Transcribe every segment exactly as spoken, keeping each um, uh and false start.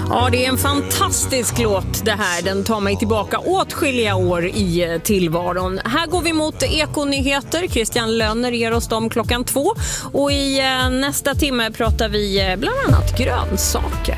Ja, det är en fantastisk låt det här. Den tar mig tillbaka åtskilliga år i tillvaron. Här går vi mot Ekonyheter. Christian Lönner ger oss dem klockan två. Och i nästa timme pratar vi bland annat grönsaker.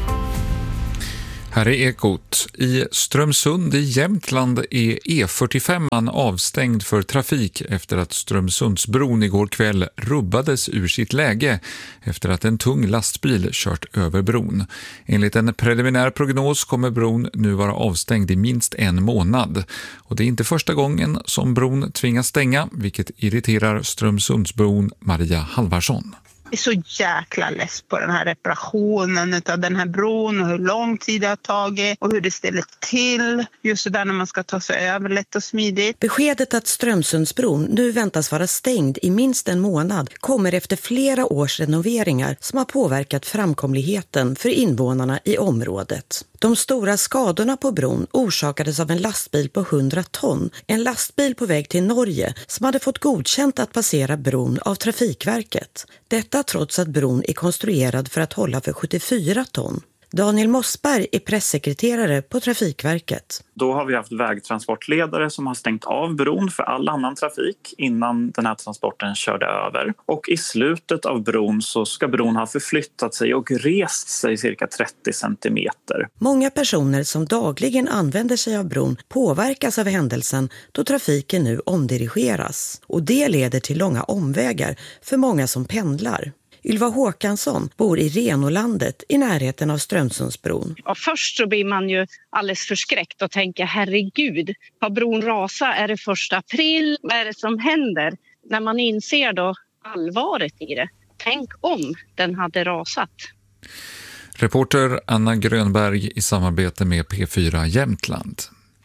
Här är Ekot. I Strömsund i Jämtland är E fyrtiofem avstängd för trafik efter att Strömsundsbron igår kväll rubbades ur sitt läge efter att en tung lastbil kört över bron. Enligt en preliminär prognos kommer bron nu vara avstängd i minst en månad. Och det är inte första gången som bron tvingas stänga, vilket irriterar Strömsundsbron Maria Halvarsson. Jag är så jäkla less på den här reparationen av den här bron och hur lång tid det har tagit och hur det ställer till just så där när man ska ta sig över lätt och smidigt. Beskedet att Strömsundsbron nu väntas vara stängd i minst en månad kommer efter flera års renoveringar som har påverkat framkomligheten för invånarna i området. De stora skadorna på bron orsakades av en lastbil på hundra ton, en lastbil på väg till Norge som hade fått godkänt att passera bron av Trafikverket. Detta trots att bron är konstruerad för att hålla för sjuttiofyra ton. Daniel Mossberg är pressekreterare på Trafikverket. Då har vi haft vägtransportledare som har stängt av bron för all annan trafik innan den här transporten körde över. Och i slutet av bron så ska bron ha förflyttat sig och rest sig cirka trettio centimeter. Många personer som dagligen använder sig av bron påverkas av händelsen då trafiken nu omdirigeras. Och det leder till långa omvägar för många som pendlar. Ylva Håkansson bor i Renolandet i närheten av Strömsundsbron. Och först så blir man ju alldeles förskräckt och tänker herregud, har bron rasat? Är det första april? Vad är det som händer? När man inser då allvaret i det. Tänk om den hade rasat. Reporter Anna Grönberg i samarbete med P fyra Jämtland.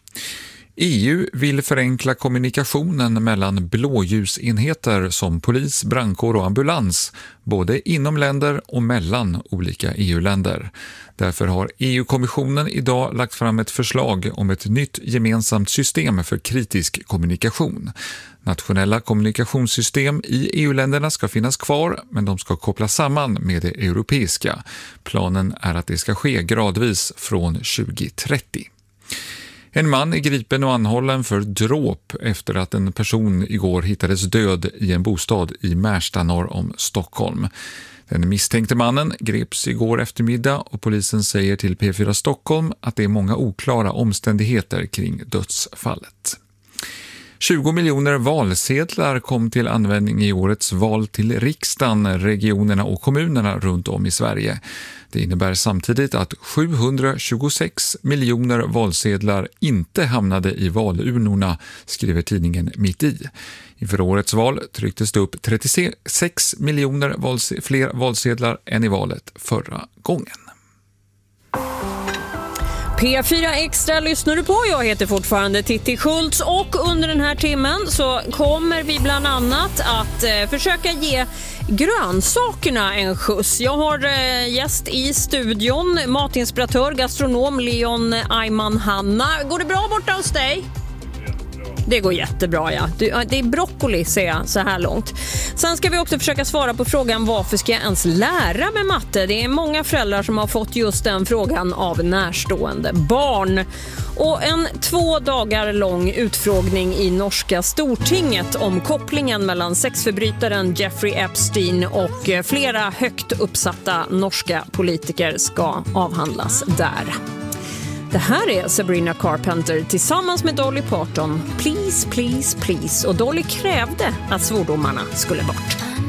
E U vill förenkla kommunikationen mellan blåljusenheter som polis, brandkår och ambulans, både inom länder och mellan olika E U-länder. Därför har E U-kommissionen idag lagt fram ett förslag om ett nytt gemensamt system för kritisk kommunikation. Nationella kommunikationssystem i E U-länderna ska finnas kvar, men de ska kopplas samman med det europeiska. Planen är att det ska ske gradvis från tjugo trettio. En man är gripen och anhållen för dråp efter att en person igår hittades död i en bostad i Märsta norr om Stockholm. Den misstänkte mannen greps igår eftermiddag och polisen säger till P fyra Stockholm att det är många oklara omständigheter kring dödsfallet. tjugo miljoner valsedlar kom till användning i årets val till riksdagen, regionerna och kommunerna runt om i Sverige. Det innebär samtidigt att sjuhundratjugosex miljoner valsedlar inte hamnade i valurnorna, skriver tidningen Mitt i. Inför årets val trycktes det upp trettiosex miljoner valse- fler valsedlar än i valet förra gången. P fyra Extra lyssnar du på. Jag heter fortfarande Titti Schultz och under den här timmen så kommer vi bland annat att eh, försöka ge grönsakerna en skjuts. Jag har eh, gäst i studion, matinspiratör, gastronom Leon Ayman Hanna. Går det bra borta hos dig? Det går jättebra, ja. Det är broccoli, ser jag, så här långt. Sen ska vi också försöka svara på frågan varför ska jag ens lära mig matte? Det är många föräldrar som har fått just den frågan av närstående barn. Och en två dagar lång utfrågning i norska Stortinget om kopplingen mellan sexförbrytaren Jeffrey Epstein och flera högt uppsatta norska politiker ska avhandlas där. Det här är Sabrina Carpenter tillsammans med Dolly Parton. Please, please, please. Och Dolly krävde att svordomarna skulle bort.